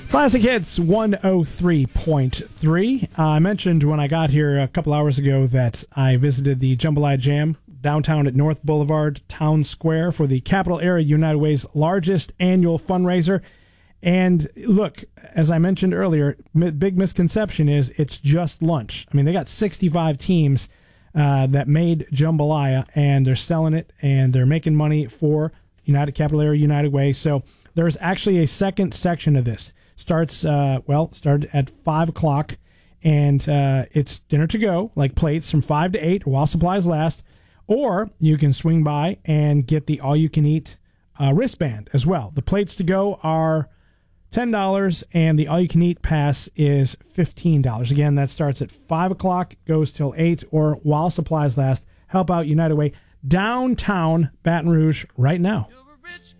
Classic Hits 103.3. I mentioned when I got here a couple hours ago that I visited the Jambalaya Jam downtown at North Boulevard Town Square for the Capital Area United Way's largest annual fundraiser. And look, as I mentioned earlier, big misconception is it's just lunch. I mean, they got 65 teams that made jambalaya, and they're selling it, and they're making money for United Capital Area United Way. So there's actually a second section of this. Started at 5 o'clock, and it's dinner to go, like plates from 5 to 8 while supplies last, or you can swing by and get the all-you-can-eat wristband as well. The plates to go are $10, and the all-you-can-eat pass is $15. Again, that starts at 5 o'clock, goes till 8, or while supplies last. Help out United Way, downtown Baton Rouge right now.